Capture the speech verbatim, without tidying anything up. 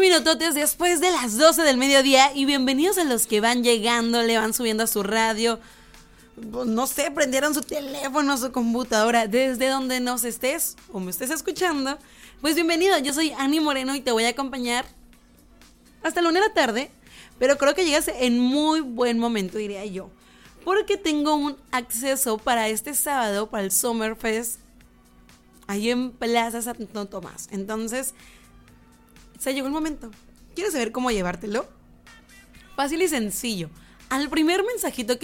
minutotes después de las doce del mediodía y bienvenidos a los que van llegando, le van subiendo a su radio, no sé, prendieron su teléfono, su computadora, desde donde nos estés o me estés escuchando, pues bienvenido. Yo soy Ani Moreno y te voy a acompañar hasta la una de la tarde, pero creo que llegas en muy buen momento, diría yo, porque tengo un acceso para este sábado, para el Summerfest, ahí en Plaza Santo Tomás. Entonces, se llegó el momento. ¿Quieres saber cómo llevártelo? Fácil y sencillo. Al primer mensajito que